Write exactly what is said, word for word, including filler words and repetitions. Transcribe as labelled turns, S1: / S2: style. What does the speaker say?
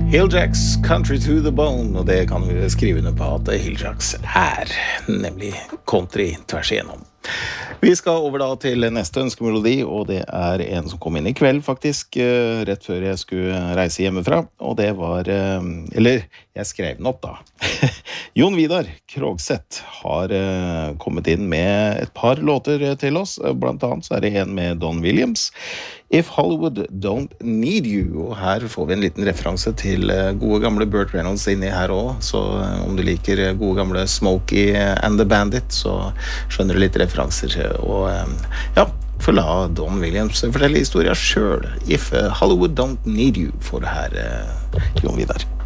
S1: Hilljacks, Country to the Bone, og det kan vi skrive under på at Hilljacks er, nemlig country tvers igjennom. Vi skal over da til neste ønskemelodi, og det er en som kom inn i kveld faktisk, rett før jeg skulle reise hjemmefra, og det var, eller jeg skrev den opp da. Jon Vidar Krogseth har kommet inn med et par låter til oss, blant annet så er det en med Don Williams, If Hollywood Don't Need You, og her får vi en liten referanse til gode gamle Burt Reynolds inni her også, så om du liker gode gamle Smokey and the Bandit, så skjønner du litt referanser, og ja, for la Don Williams fortelle historien selv, If Hollywood Don't Need You, for her Jon Vidar.